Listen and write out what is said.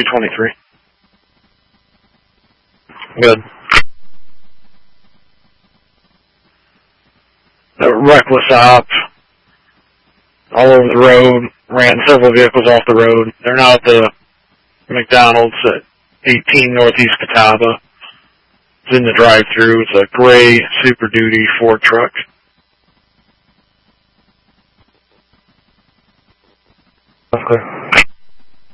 223. Good. A reckless op all over the road, ran several vehicles off the road. They're now at the McDonald's at 18 Northeast Catawba. It's in the drive-thru. It's a gray Super Duty Ford truck. Okay.